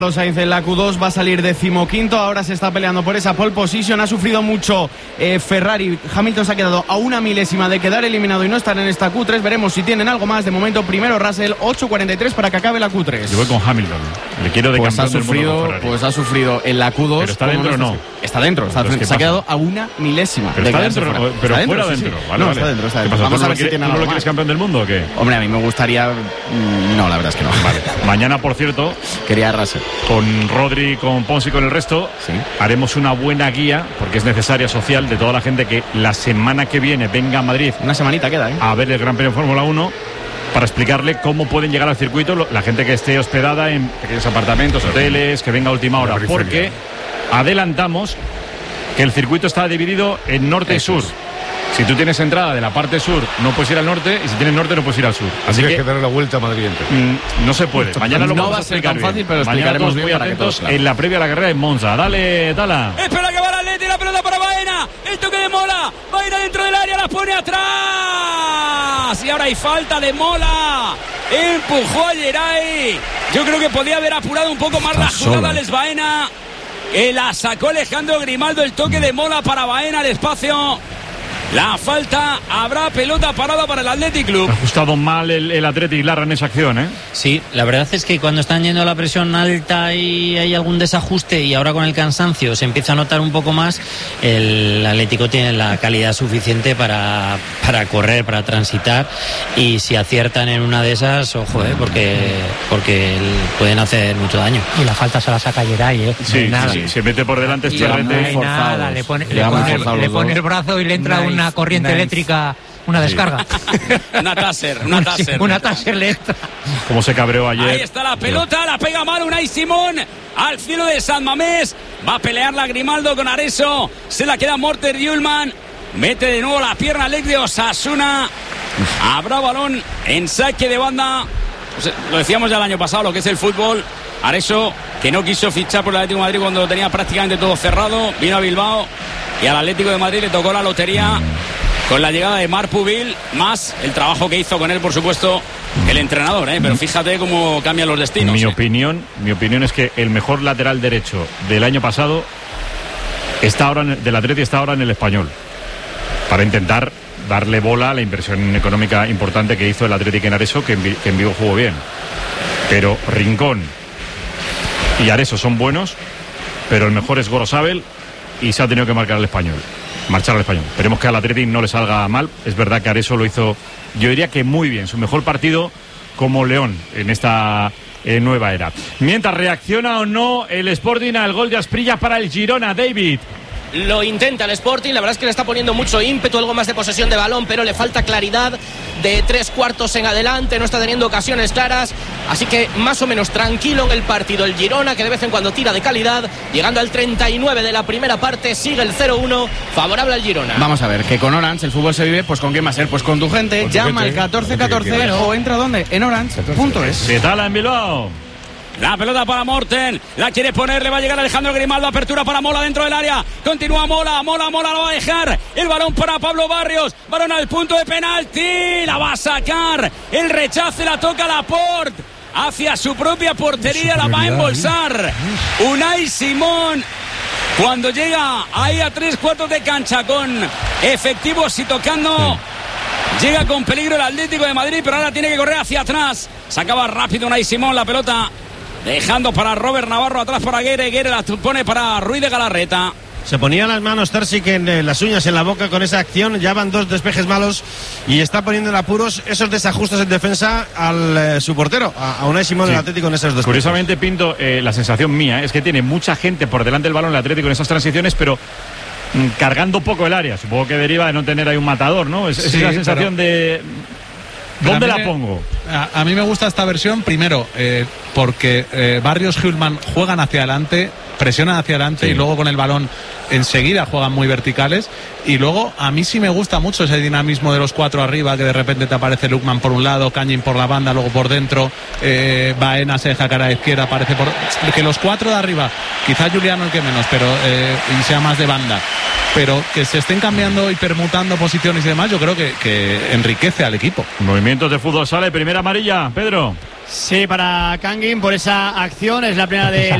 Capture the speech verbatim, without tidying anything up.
Sainz en la Q dos va a salir decimoquinto, ahora se está peleando por esa pole position, ha sufrido mucho eh, Ferrari, Hamilton se ha quedado a una milésima de quedar eliminado y no estar en esta Q tres, veremos si tienen algo más. De momento primero Russell, ocho cuarenta y tres para que acabe la Q tres. Yo voy con Hamilton, le quiero de pues campeón ha sufrido, del mundo con Ferrari. Pues ha sufrido en la Q dos. ¿Pero está dentro o no? Está dentro, está dentro. Se ha quedado a una milésima. Pero de está dentro, fuera. no, pero está fuera dentro, dentro. Sí, sí. Vale, no, vale. está dentro, está dentro. ¿Qué pasa? Vamos ¿Tú a ver no si tiene ¿tú no algo lo quieres más. campeón del mundo o qué? Hombre, a mí me gustaría... No, la verdad es que no. Vale. Mañana, por cierto, quería Russell. Con Rodri, con Pons y con el resto, sí. haremos una buena guía, porque es necesaria, social, de toda la gente que la semana que viene venga a Madrid. Una semanita queda, ¿eh? A ver el Gran Premio de Fórmula uno, para explicarle cómo pueden llegar al circuito la gente que esté hospedada en pequeños apartamentos, hoteles, que venga a última hora. Porque adelantamos que el circuito está dividido en norte Eso y sur. es. Si tú tienes entrada de la parte sur, no puedes ir al norte, y si tienes norte, no puedes ir al sur. Así Así que hay que que darle la vuelta a Madrid entero. mm, no se puede. Mañana lo No vamos va a a ser explicar tan fácil, bien. pero Mañana explicaremos todos bien muy para que atentos todos, claro. en la previa a la carrera de Monza. Dale, Tala. Espera que va el Atleti, la pelota para Baena. El toque de Mola. Baena dentro del área, la pone atrás. Y ahora hay falta de Mola. Empujó a Geray. Yo creo que podía haber apurado un poco más Está la jugada sola. Les Baena. Que la sacó Alejandro Grimaldo. El toque de Mola para Baena al espacio. La falta, habrá pelota parada para el Athletic Club. Ha ajustado mal el, el Athletic Lara en esa acción, ¿eh? Sí, la verdad es que cuando están yendo a la presión alta y hay algún desajuste y ahora con el cansancio se empieza a notar un poco más, el Atlético tiene la calidad suficiente para, para correr, para transitar, y si aciertan en una de esas, ojo, ¿eh? porque, porque pueden hacer mucho daño. Y la falta se la saca Geray, ¿eh? Sí, nada. sí, sí, se mete por delante Y este no Rete. hay nada, le pone, le Llegan pone, forzados le los pone dos. el brazo y le entra Nice, una corriente nice. eléctrica, una descarga. Una taser, una taser. Una taser le entra. Como se cabreó ayer. Ahí está la pelota, la pega mal Unai Simón al cielo de San Mamés. Va a pelear la Grimaldo con Areso. Se la queda Morter Yulman. Mete de nuevo la pierna Alex de Osasuna. Habrá balón en saque de banda. Pues, lo decíamos ya el año pasado, lo que es el fútbol. Areso, que no quiso fichar por el Atlético de Madrid cuando lo tenía prácticamente todo cerrado. Vino a Bilbao y al Atlético de Madrid le tocó la lotería con la llegada de Marc Pubil, más el trabajo que hizo con él, por supuesto, el entrenador, ¿eh? Pero fíjate cómo cambian los destinos. Mi ¿eh? opinión, mi opinión es que el mejor lateral derecho del año pasado está ahora en, del Atleti está ahora en el Español, para intentar darle bola a la inversión económica importante que hizo el Atlético en Areso, que en, Vi- que en Vigo jugó bien. Pero Rincón y Areso son buenos, pero el mejor es Gorosabel y se ha tenido que marcar al Español. Marchar al Español. Esperemos que al Athletic no le salga mal. Es verdad que Areso lo hizo, yo diría que muy bien, su mejor partido como León en esta eh, nueva era. Mientras reacciona o no el Sporting al gol de Asprilla para el Girona, David. Lo intenta el Sporting, la verdad es que le está poniendo mucho ímpetu, algo más de posesión de balón, pero le falta claridad de tres cuartos en adelante, no está teniendo ocasiones claras, así que más o menos tranquilo en el partido el Girona, que de vez en cuando tira de calidad, llegando al treinta y nueve de la primera parte, sigue el cero uno, favorable al Girona. Vamos a ver, que con Orange el fútbol se vive, pues ¿con quién va a ser? Pues con tu gente, Con tu llama gente, al catorce catorce con tu gente que o entra ¿dónde? En Orange punto es. ¿Qué tal en Bilbao? La pelota para Morten, la quiere poner, le va a llegar Alejandro Grimaldo, apertura para Mola dentro del área, continúa Mola, Mola, Mola, lo va a dejar, el balón para Pablo Barrios, balón al punto de penalti, la va a sacar, el rechace la toca Laporte, hacia su propia portería, la va a embolsar, Unai Simón, cuando llega ahí a tres cuartos de cancha con efectivos y tocando... Llega con peligro el Atlético de Madrid, pero ahora tiene que correr hacia atrás. Sacaba rápido Unai Simón la pelota, dejando para Robert Navarro, atrás para Guerre. Guerre la pone para Ruiz de Galarreta. Se ponía las manos Terzic en eh, las uñas en la boca con esa acción. Ya van dos despejes malos y está poniendo en apuros esos desajustes en defensa al eh, su portero, a, a Unai Simón Sí. del Atlético en esos despejes. Curiosamente, Pinto, eh, la sensación mía es que tiene mucha gente por delante del balón el Atlético en esas transiciones, pero mm, cargando poco el área. Supongo que deriva de no tener ahí un matador, ¿no? Es, es Sí, la sensación pero... de... ¿Dónde la pongo? A, a mí me gusta esta versión, primero, eh, porque eh, Barrios y Hülman juegan hacia adelante, presionan hacia adelante Sí. y luego con el balón enseguida juegan muy verticales. Y luego a mí sí me gusta mucho ese dinamismo de los cuatro arriba, que de repente te aparece Lukman por un lado, Cañín por la banda, luego por dentro, eh, Baena se deja cara a la izquierda, aparece por... Que los cuatro de arriba, quizá Juliano el que menos, pero eh, y sea más de banda, pero que se estén cambiando y permutando posiciones y demás, yo creo que, que enriquece al equipo. Movimientos de fútbol sala, primera amarilla, Pedro. Sí, para Kangin por esa acción, es la primera del